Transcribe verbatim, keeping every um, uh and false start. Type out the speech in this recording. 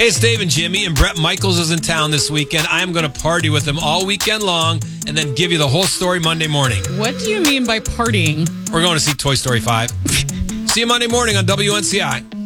Hey, it's Dave and Jimmy, and Bret Michaels is in town this weekend. I am going to party with him all weekend long and then give you the whole story Monday morning. What do you mean by partying? We're going to see Toy Story five. See you Monday morning on W N C I.